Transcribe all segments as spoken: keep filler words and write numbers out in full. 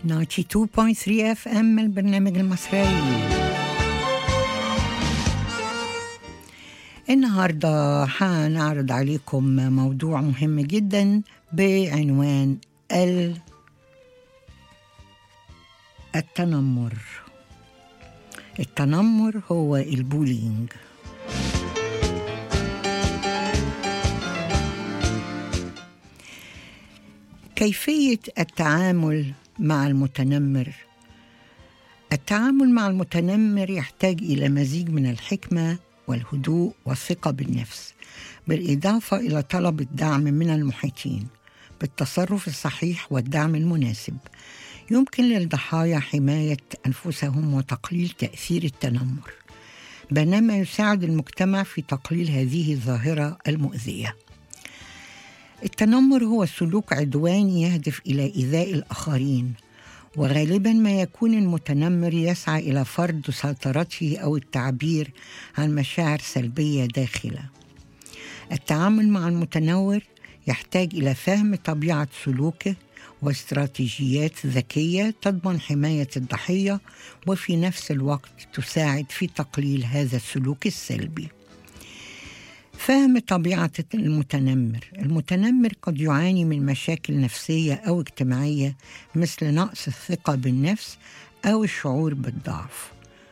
تسعة وتسعين فاصلة ثلاثة اف ام البرنامج المصري. النهاردة هنعرض عليكم موضوع مهم جدا بعنوان التنمر. التنمر هو البولينج. كيفية التعامل مع المتنمر. التعامل مع المتنمر يحتاج إلى مزيج من الحكمة والهدوء والثقة بالنفس، بالإضافة إلى طلب الدعم من المحيطين بالتصرف الصحيح والدعم المناسب. يمكن للضحايا حماية أنفسهم وتقليل تأثير التنمر، بينما يساعد المجتمع في تقليل هذه الظاهرة المؤذية. التنمر هو سلوك عدواني يهدف إلى إيذاء الآخرين، وغالبا ما يكون المتنمر يسعى إلى فرض سيطرته أو التعبير عن مشاعر سلبية داخله. التعامل مع المتنمر يحتاج إلى فهم طبيعة سلوكه واستراتيجيات ذكية تضمن حماية الضحية وفي نفس الوقت تساعد في تقليل هذا السلوك السلبي. فهم طبيعة المتنمر. المتنمر قد يعاني من مشاكل نفسية أو اجتماعية مثل نقص الثقة بالنفس أو الشعور بالضعف.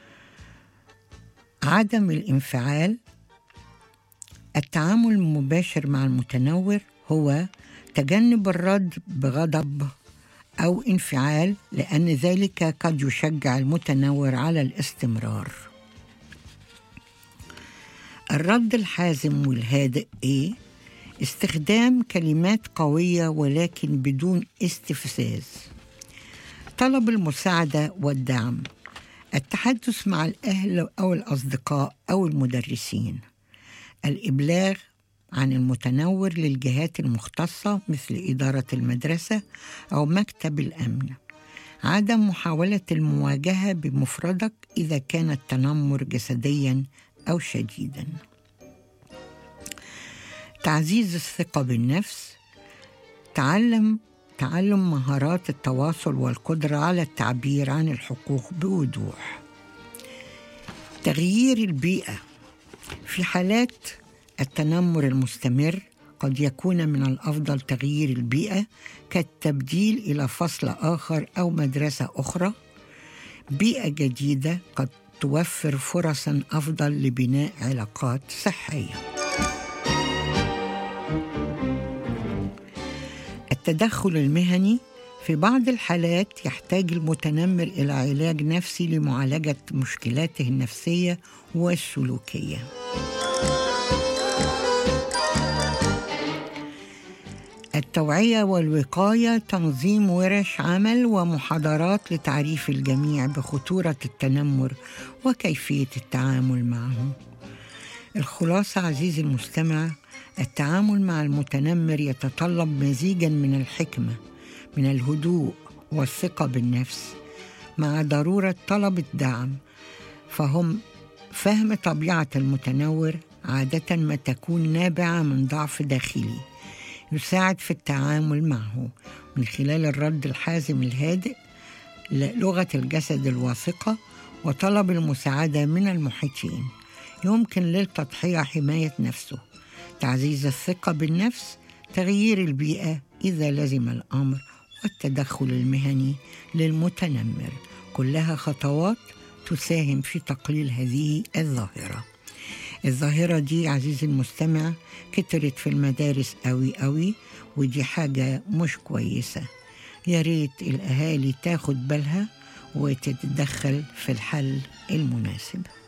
عدم الانفعال. التعامل المباشر مع المتنمر هو تجنب الرد بغضب أو انفعال، لأن ذلك قد يشجع المتنمر على الاستمرار. الرد الحازم والهادئ إيه؟ استخدام كلمات قوية ولكن بدون استفزاز. طلب المساعدة والدعم. التحدث مع الأهل أو الأصدقاء أو المدرسين. الإبلاغ عن المتنمر للجهات المختصة مثل إدارة المدرسة أو مكتب الأمن. عدم محاولة المواجهة بمفردك إذا كان التنمر جسدياً أو شديداً. تعزيز الثقة بالنفس. تعلم تعلم مهارات التواصل والقدرة على التعبير عن الحقوق بوضوح. تغيير البيئة. في حالات التنمر المستمر قد يكون من الأفضل تغيير البيئة كالتبديل إلى فصل آخر أو مدرسة أخرى. بيئة جديدة قد توفر فرصاً أفضل لبناء علاقات صحية. التدخل المهني. في بعض الحالات يحتاج المتنمر إلى علاج نفسي لمعالجة مشكلاته النفسية والسلوكية. التوعية والوقاية. تنظيم ورش عمل ومحاضرات لتعريف الجميع بخطورة التنمر وكيفية التعامل معه. الخلاصة عزيزي المستمع، التعامل مع المتنمر يتطلب مزيجاً من الحكمة، من الهدوء والثقة بالنفس، مع ضرورة طلب الدعم. فهم فهم طبيعة المتنمر عادة ما تكون نابعة من ضعف داخلي، يساعد في التعامل معه من خلال الرد الحازم الهادئ، لغة الجسد الواثقة، وطلب المساعدة من المحيطين. يمكن للتضحية حماية نفسه، تعزيز الثقة بالنفس، تغيير البيئة إذا لزم الأمر، والتدخل المهني للمتنمر. كلها خطوات تساهم في تقليل هذه الظاهرة. الظاهرة دي عزيزي المستمع كترت في المدارس قوي قوي، ودي حاجة مش كويسة. يا ريت الأهالي تاخد بالها وتتدخل في الحل المناسب.